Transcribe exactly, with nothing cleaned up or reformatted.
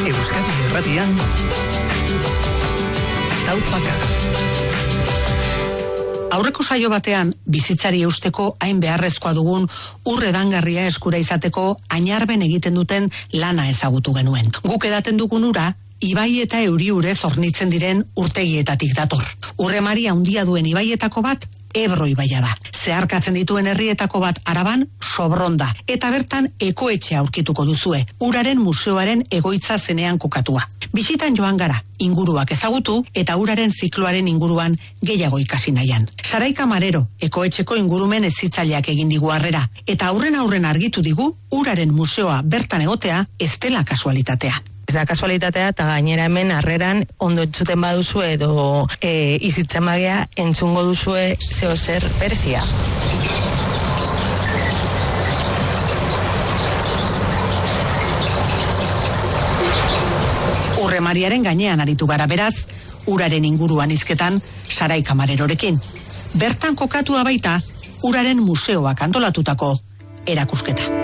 Euskadi Irratian Taupaka. Aurreko saio batean bizitzari eusteko hain beharrezkoa dugun ur edangarria eskura izateko ainarben egiten duten lana ezagutu genuen. Guk edaten dugun ura ibai eta euri urez hornitzen diren urtegietatik dator. Urremari handia duen ibaietako bat Ebro ibaia da. Zeharkatzen dituen herrietako bat Araban Sobronda eta bertan ekoetxea aurkituko duzue. Uraren museoaren egoitza zenean kokatua. Bisitan joan gara, inguruak ezagutu eta uraren zikloaren inguruan gehiago ikasi nahian. Saraika Marero, ekoetxeko ingurumen hezitzaileak egin digu harrera eta aurren aurren argitu digu uraren museoa bertan egotea ez dela kasualitatea. Ez da kasualitatea eta gainera hemen harreran ondo entzuten baduzu edo e, izitzen bagea entzungo duzue zeo zer berezia. Urremariaren gainean aritu gara beraz, uraren inguruan hizketan Saraika Marerorekin. Bertan kokatua baita uraren museoak antolatutako erakusketa.